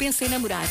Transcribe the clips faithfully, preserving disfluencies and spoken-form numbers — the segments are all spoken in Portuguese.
pensa em namorar.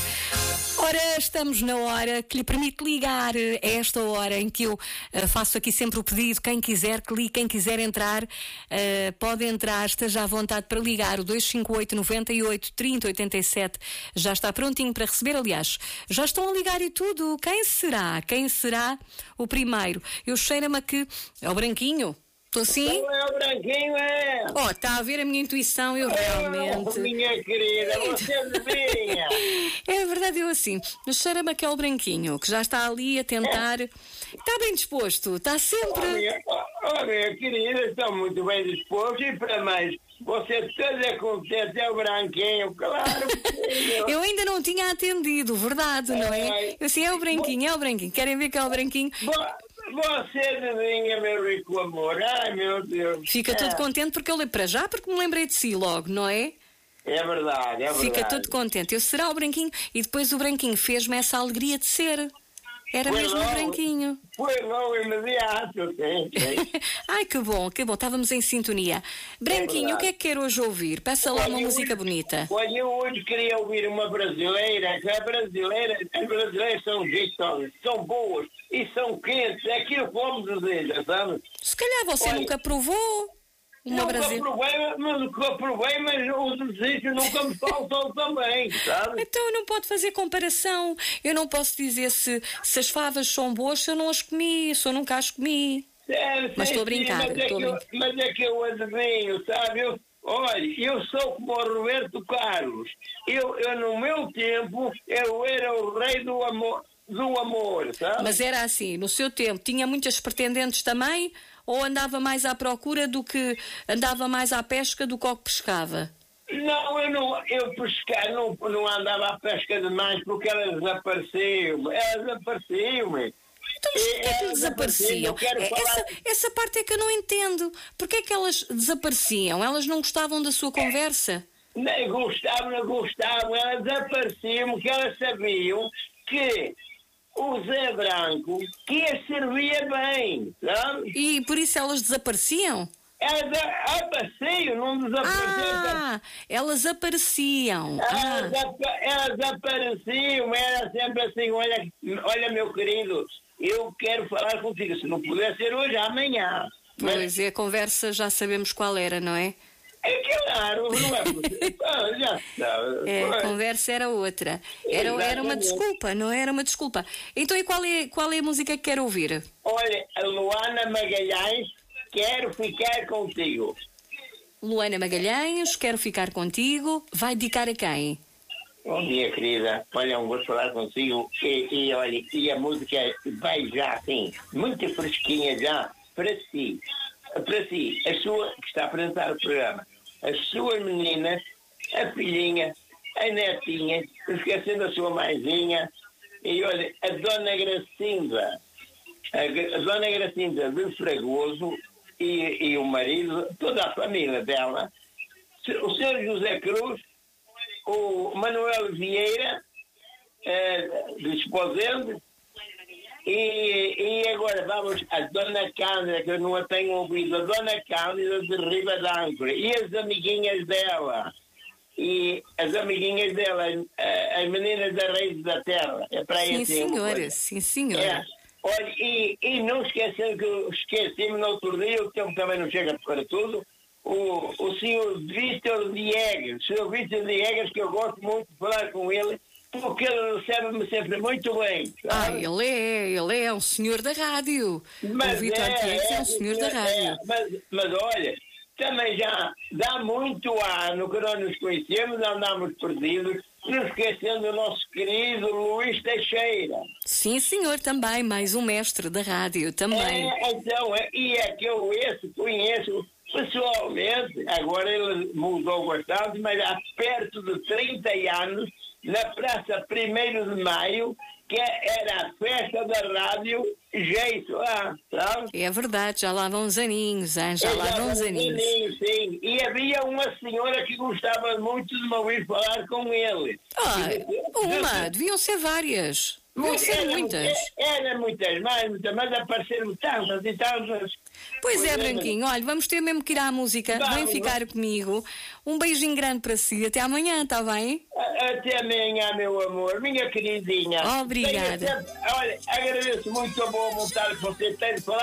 Ora, estamos na hora que lhe permite ligar. É esta hora em que eu uh, faço aqui sempre o pedido. Quem quiser que ligue, quem quiser entrar, uh, pode entrar, esteja à vontade para ligar. O dois cinco oito, nove oito, três zero oito sete já está prontinho para receber. Aliás, já estão a ligar e tudo. Quem será? Quem será o primeiro? Eu cheiro-me a que... É o Branquinho? Estou sim? Não é o Branquinho, é? Oh, está a ver a minha intuição, eu realmente... Oh, minha querida, você adivinha? É verdade, eu assim. Mas cheira-me aquele Branquinho, que já está ali a tentar... Está bem disposto, está sempre... Oh, minha, oh, minha querida, estou muito bem disposto e para mais... Você toda contente, é o Branquinho, claro. Eu ainda não tinha atendido, verdade, não é? Eu assim, é o Branquinho, é o Branquinho. Querem ver que é o Branquinho? Você adivinha, meu rico amor. Ai, meu Deus. Fica é. todo contente porque eu lembro para já, porque me lembrei de si logo, não é? É verdade, é verdade. Fica todo contente. Eu será o Branquinho. E depois o Branquinho fez-me essa alegria de ser. Era foi mesmo logo, o Branquinho. Foi logo imediato, sim, sim. Ai, que bom, que bom, estávamos em sintonia. Branquinho, é o que é que quer hoje ouvir? Peça lá uma música hoje, bonita. Olha, eu hoje queria ouvir uma brasileira, que a brasileira, as brasileiras são jeitosas, são boas e são quentes, é aquilo que vamos dizer, sabe? Se calhar você olha, nunca provou uma brasileira. Nunca provei, mas nunca provei, mas os desejos nunca me faltam também, sabe? Então eu não posso fazer comparação. Eu não posso dizer se, se as favas são boas se eu não as comi, se eu nunca as comi. É, mas estou a brincar. Mas é, estou que a eu, brincar. mas é que eu adivinho, sabe? Eu, olha, eu sou como o Roberto Carlos. Eu, eu, no meu tempo, eu era o rei do amor, do amor, sabe? Mas era assim, no seu tempo, tinha muitas pretendentes também? Ou andava mais à procura do que... Andava mais à pesca do que ao que pescava? Não, eu não... Eu pescar não, não andava à pesca demais porque elas desapareciam. Elas desapareciam-me. Então, mas porquê é que desapareciam? É, falar... essa, essa parte é que eu não entendo. Porquê é que elas desapareciam? Elas não gostavam da sua conversa? Nem gostavam, não gostavam. Elas desapareciam porque elas sabiam que o Zé Branco que as servia bem, sabe? E por isso elas desapareciam? Elas apareciam, não desapareciam. Ah, elas apareciam. Elas, ah. elas apareciam, era sempre assim, olha, olha meu querido, eu quero falar contigo, se não puder ser hoje, amanhã. Pois, mas... e a conversa já sabemos qual era, não é? É claro, não é possível. ah, já sabe. É, a conversa era outra. Era, era uma desculpa, não era uma desculpa. Então, e qual é, qual é a música que quer ouvir? Olha, a Luana Magalhães, Quero Ficar Contigo. Luana Magalhães, Quero Ficar Contigo, vai dedicar a quem? Bom dia, querida. Olha, um gosto de falar consigo. E, e olha, e a música vai já assim, muito fresquinha já, para si. Para si, a sua, que está a apresentar o programa, as suas meninas, a filhinha, a netinha, esquecendo a sua mãezinha, e olha, a Dona Gracinda, a, a Dona Gracinda de Fragoso e, e o marido, toda a família dela, o senhor José Cruz, o Manuel Vieira, uh, de Esposende, E, e agora vamos a Dona Cândida, que eu não a tenho ouvido, a Dona Cândida de Riba d'Âncora, e as amiguinhas dela, e as amiguinhas dela, as meninas da Reis da Terra. É para sim, assim, senhora, sim, senhora. É. Olha, e, e não esquecendo que eu esqueci-me no outro dia, o tempo também não chega para tudo, o, o senhor Vítor Diegues, o senhor Vítor Diegues, que eu gosto muito de falar com ele, porque ele recebe-me sempre muito bem. Ah, ele é, ele é um senhor da rádio. Mas o Vítor é, Diegues é, é um senhor é, da rádio. É, mas, mas olha, também já dá muito ano que nós nos conhecemos, andamos perdidos, não esquecendo o nosso querido Luís Teixeira. Sim, senhor, também, mais um mestre da rádio, também. É, então, é, e é que eu esse conheço pessoalmente, agora ele mudou bastante, mas há perto de trinta anos, na Praça primeiro de Maio, que era a festa da rádio Jeito lá, sabe? É verdade, já lá vão uns aninhos, hein? já lá vão uns aninhos. Sim, sim. E havia uma senhora que gostava muito de me ouvir falar com ele. Ah, uma, deviam ser várias. Deviam ser era, muitas. Era muitas, mais, muitas, mas apareceram tantas e tantas. Pois Pois é, é, Branquinho. Olha, vamos ter mesmo que ir à música. Vamos, Vem ficar comigo. Um beijinho grande para si. Até amanhã, está bem? Até amanhã, meu amor, minha queridinha. Obrigada. Tenha sempre- Olha, agradeço muito a boa vontade que você tem de falar.